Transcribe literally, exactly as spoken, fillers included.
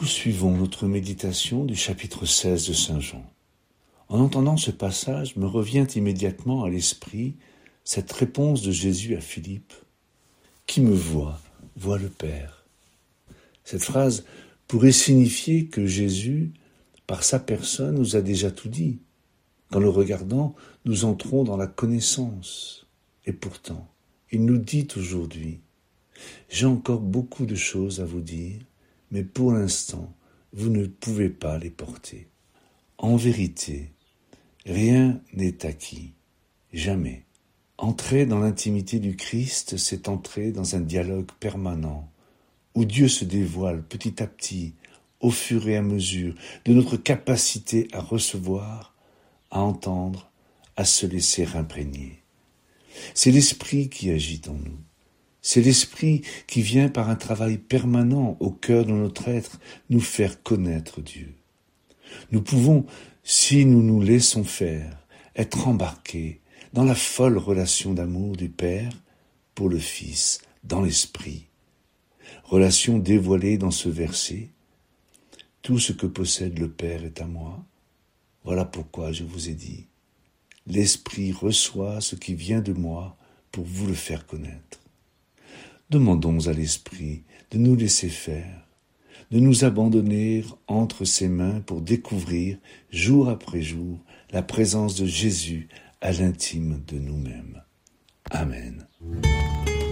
Poursuivons notre méditation du chapitre seize de Saint Jean. En entendant ce passage, me revient immédiatement à l'esprit cette réponse de Jésus à Philippe. « Qui me voit, voit le Père ». Cette phrase pourrait signifier que Jésus, par sa personne, nous a déjà tout dit. Qu'en le regardant, nous entrons dans la connaissance. Et pourtant, il nous dit aujourd'hui « J'ai encore beaucoup de choses à vous dire, mais pour l'instant, vous ne pouvez pas les porter. » En vérité, rien n'est acquis, jamais. Entrer dans l'intimité du Christ, c'est entrer dans un dialogue permanent, où Dieu se dévoile petit à petit, au fur et à mesure de notre capacité à recevoir, à entendre, à se laisser imprégner. C'est l'Esprit qui agit en nous. C'est l'Esprit qui vient par un travail permanent au cœur de notre être nous faire connaître Dieu. Nous pouvons, si nous nous laissons faire, être embarqués dans la folle relation d'amour du Père pour le Fils dans l'Esprit. Relation dévoilée dans ce verset. Tout ce que possède le Père est à moi. Voilà pourquoi je vous ai dit. L'Esprit reçoit ce qui vient de moi pour vous le faire connaître. Demandons à l'Esprit de nous laisser faire, de nous abandonner entre ses mains pour découvrir, jour après jour, la présence de Jésus à l'intime de nous-mêmes. Amen.